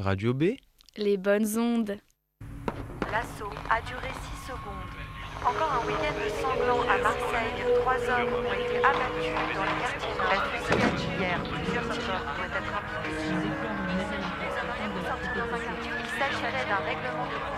Radio B. Les bonnes ondes. L'assaut a duré 6 secondes. Encore un week-end sanglant à Marseille. 3 hommes ont été abattus dans le quartier nord. La fusillade hier, plusieurs tireurs pourraient être impliqués. Il s'agirait d'un règlement de compte.